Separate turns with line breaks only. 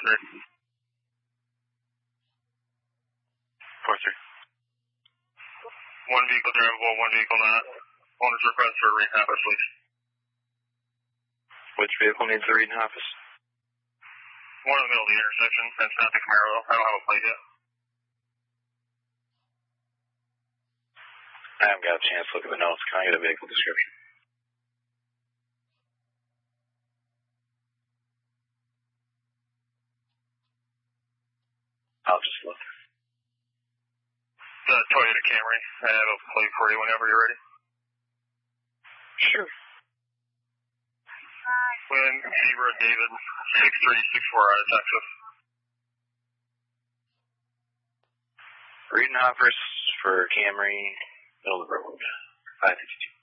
One vehicle drivable, one vehicle not. Owner's request for a read and office, please.
Which vehicle needs the read and office?
One in the middle of the intersection. That's not the Camaro. I don't have a plate yet.
I haven't got a chance to look at the notes. Can I get a vehicle description? I'll just look.
The Toyota Camry. I have a plate for you whenever you're ready.
Sure.
When Zebra David 6364 out of Texas.
Read and office for Camry, middle of the road, 552.